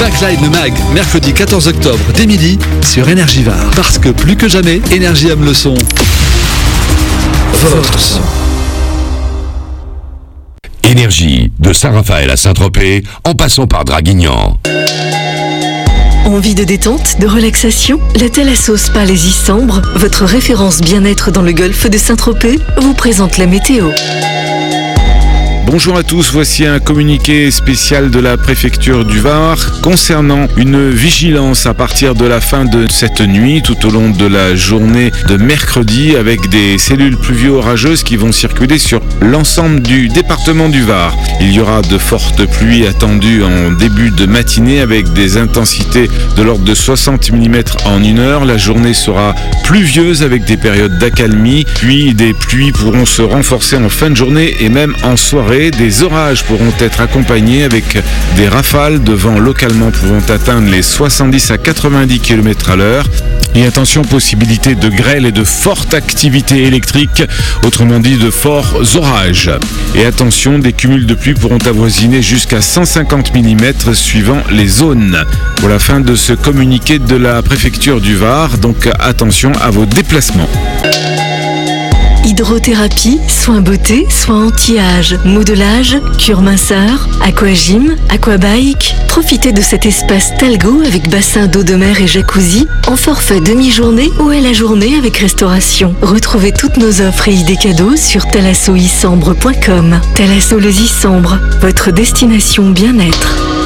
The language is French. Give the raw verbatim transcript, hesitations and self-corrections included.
Backline le mag, mercredi quatorze octobre, dès midi, sur Énergie Var. Parce que plus que jamais, Énergie aime le son. Votre son. Énergie, de Saint-Raphaël à Saint-Tropez, en passant par Draguignan. Envie de détente, de relaxation? La Thalasso Spa Les Isambres, votre référence bien-être dans le golfe de Saint-Tropez, vous présente la météo. Bonjour à tous, voici un communiqué spécial de la préfecture du Var concernant une vigilance à partir de la fin de cette nuit tout au long de la journée de mercredi avec des cellules pluvio-orageuses qui vont circuler sur l'ensemble du département du Var. Il y aura de fortes pluies attendues en début de matinée avec des intensités de l'ordre de soixante millimètres en une heure. La journée sera pluvieuse avec des périodes d'accalmie, puis des pluies pourront se renforcer en fin de journée et même en soirée. Des orages pourront être accompagnés avec des rafales de vent localement pouvant atteindre les soixante-dix à quatre-vingt-dix kilomètres à l'heure. Et attention, possibilité de grêle et de forte activité électrique, autrement dit de forts orages. Et attention, des cumuls de pluie pourront avoisiner jusqu'à cent cinquante millimètres suivant les zones. Pour la fin de ce communiqué de la préfecture du Var, donc attention à vos déplacements. Hydrothérapie, soins beauté, soins anti-âge, modelage, cure minceur, aquagym, aquabike. Profitez de cet espace Talgo avec bassin d'eau de mer et jacuzzi en forfait demi-journée ou à la journée avec restauration. Retrouvez toutes nos offres et idées cadeaux sur thalasso issambre point com. Thalasso les Isambres, votre destination bien-être.